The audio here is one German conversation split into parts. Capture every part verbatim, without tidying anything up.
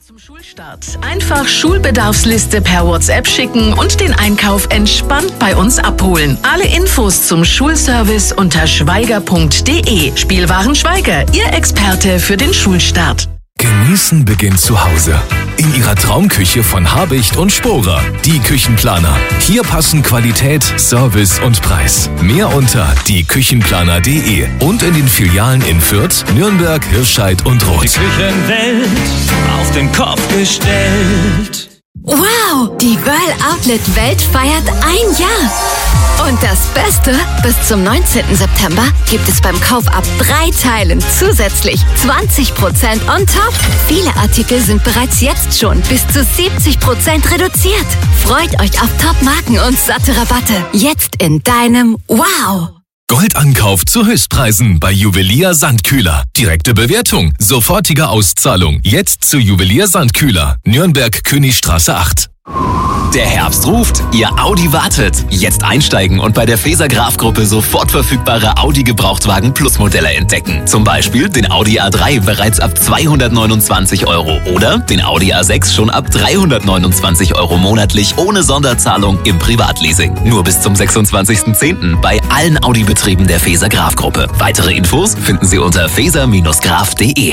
Zum Schulstart einfach Schulbedarfsliste per WhatsApp schicken und den Einkauf entspannt bei uns abholen. Alle Infos zum Schulservice unter schweiger punkt de. Spielwaren Schweiger, Ihr Experte für den Schulstart. Genießen beginnt zu Hause. In Ihrer Traumküche von Habicht und Sporer. Die Küchenplaner. Hier passen Qualität, Service und Preis. Mehr unter die küchenplaner punkt de und in den Filialen in Fürth, Nürnberg, Hirscheid und Roth. Die Küchenwelt auf den Kopf gestellt. Wow, die Böll Outlet Welt feiert ein Jahr. Und das Beste, bis zum neunzehnten September gibt es beim Kauf ab drei Teilen zusätzlich zwanzig Prozent on top. Viele Artikel sind bereits jetzt schon bis zu siebzig Prozent reduziert. Freut euch auf Top-Marken und satte Rabatte. Jetzt in deinem Wow. Goldankauf zu Höchstpreisen bei Juwelier Sandkühler. Direkte Bewertung, sofortige Auszahlung. Jetzt zu Juwelier Sandkühler, Nürnberg, Königstraße acht. Der Herbst ruft, Ihr Audi wartet. Jetzt einsteigen und bei der Faeser Graf Gruppe sofort verfügbare Audi Gebrauchtwagen Plus Modelle entdecken. Zum Beispiel den Audi A drei bereits ab zweihundertneunundzwanzig Euro oder den Audi A sechs schon ab dreihundertneunundzwanzig Euro monatlich ohne Sonderzahlung im Privatleasing. Nur bis zum sechsundzwanzigsten zehnten bei allen Audi-Betrieben der Faeser Graf Gruppe. Weitere Infos finden Sie unter faeser graf punkt de.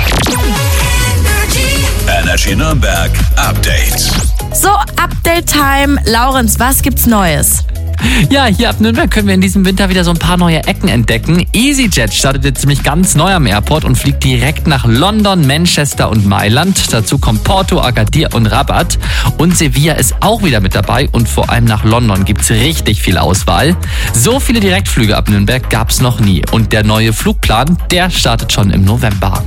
Energy Nürnberg Update. So, Update-Time. Laurenz, was gibt's Neues? Ja, hier ab Nürnberg können wir in diesem Winter wieder so ein paar neue Ecken entdecken. EasyJet startet jetzt ziemlich ganz neu am Airport und fliegt direkt nach London, Manchester und Mailand. Dazu kommen Porto, Agadir und Rabat. Und Sevilla ist auch wieder mit dabei und vor allem nach London gibt's richtig viel Auswahl. So viele Direktflüge ab Nürnberg gab's noch nie. Und der neue Flugplan, der startet schon im November.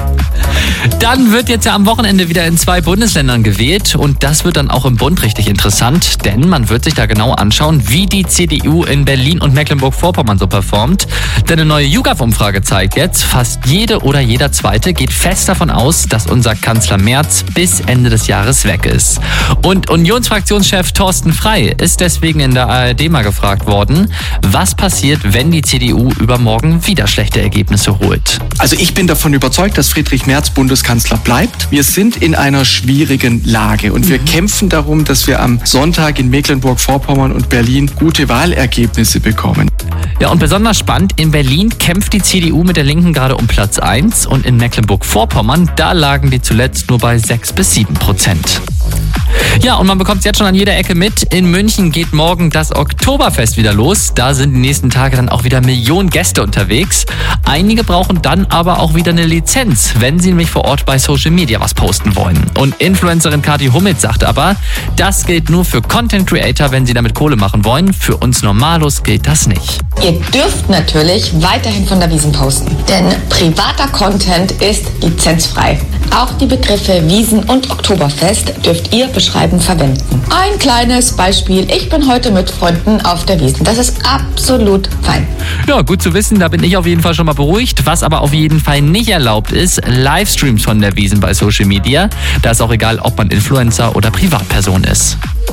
Dann wird jetzt ja am Wochenende wieder in zwei Bundesländern gewählt und das wird dann auch im Bund richtig interessant, denn man wird sich da genau anschauen, wie die C D U in Berlin und Mecklenburg-Vorpommern so performt. Denn eine neue YouGov-Umfrage zeigt jetzt, fast jede oder jeder Zweite geht fest davon aus, dass unser Kanzler Merz bis Ende des Jahres weg ist. Und Unionsfraktionschef Thorsten Frey ist deswegen in der A R D mal gefragt worden, was passiert, wenn die C D U übermorgen wieder schlechte Ergebnisse holt. Also ich bin davon überzeugt, dass Friedrich Merz Bundeskanzler bleibt. Wir sind in einer schwierigen Lage und wir mhm. kämpfen darum, dass wir am Sonntag in Mecklenburg-Vorpommern und Berlin gute Wahlergebnisse bekommen. Ja, und besonders spannend, in Berlin kämpft die C D U mit der Linken gerade um Platz eins und in Mecklenburg-Vorpommern, da lagen die zuletzt nur bei sechs bis sieben Prozent. Ja, und man bekommt es jetzt schon an jeder Ecke mit. In München geht morgen das Oktoberfest wieder los. Da sind die nächsten Tage dann auch wieder Millionen Gäste unterwegs. Einige brauchen dann aber auch wieder eine Lizenz, wenn sie nämlich vor Ort bei Social Media was posten wollen. Und Influencerin Kathi Hummels sagt aber, das gilt nur für Content Creator, wenn sie damit Kohle machen wollen. Für uns Normalos gilt das nicht. Ihr dürft natürlich weiterhin von der Wiesn posten, denn privater Content ist lizenzfrei. Auch die Begriffe Wiesn und Oktoberfest dürft ihr beschreiben verwenden. Ein kleines Beispiel. Ich bin heute mit Freunden auf der Wiesn. Das ist absolut fein. Ja, gut zu wissen. Da bin ich auf jeden Fall schon mal beruhigt. Was aber auf jeden Fall nicht erlaubt ist, Livestreams von der Wiesn bei Social Media. Da ist auch egal, ob man Influencer oder Privatperson ist.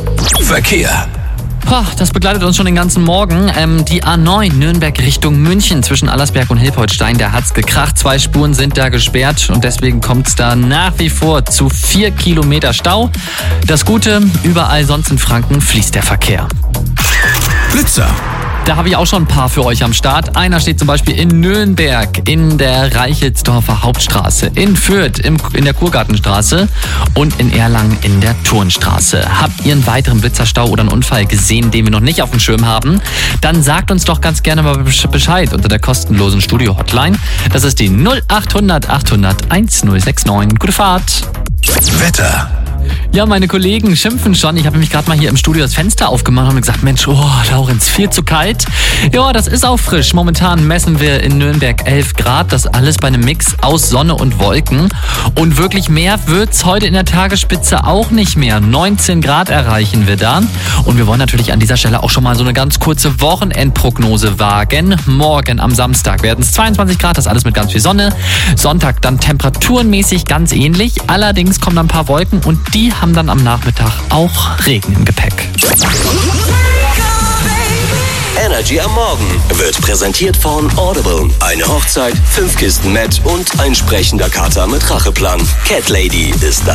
Verkehr. Das begleitet uns schon den ganzen Morgen. Ähm, die A neun Nürnberg Richtung München zwischen Allersberg und Hilpoltstein, da hat's gekracht. Zwei Spuren sind da gesperrt und deswegen kommt's da nach wie vor zu vier Kilometer Stau. Das Gute, überall sonst in Franken fließt der Verkehr. Blitzer. Da habe ich auch schon ein paar für euch am Start. Einer steht zum Beispiel in Nürnberg in der Reichelsdorfer Hauptstraße, in Fürth im, in der Kurgartenstraße und in Erlangen in der Turnstraße. Habt ihr einen weiteren Blitzerstau oder einen Unfall gesehen, den wir noch nicht auf dem Schirm haben? Dann sagt uns doch ganz gerne mal Bescheid unter der kostenlosen Studio-Hotline. Das ist die null achthundert achthundert1069. Gute Fahrt! Wetter. Ja, meine Kollegen schimpfen schon. Ich habe nämlich gerade mal hier im Studio das Fenster aufgemacht und gesagt, Mensch, oh, Laurenz, viel zu kalt. Ja, das ist auch frisch. Momentan messen wir in Nürnberg elf Grad. Das alles bei einem Mix aus Sonne und Wolken. Und wirklich mehr wird's heute in der Tagesspitze auch nicht mehr. neunzehn Grad erreichen wir da. Und wir wollen natürlich an dieser Stelle auch schon mal so eine ganz kurze Wochenendprognose wagen. Morgen am Samstag werden es zweiundzwanzig Grad. Das alles mit ganz viel Sonne. Sonntag dann temperaturenmäßig ganz ähnlich. Allerdings kommen dann ein paar Wolken und die haben dann am Nachmittag auch Regen im Gepäck. Energy am Morgen wird präsentiert von Audible. Eine Hochzeit, fünf Kisten Met und ein sprechender Kater mit Racheplan. Cat Lady ist das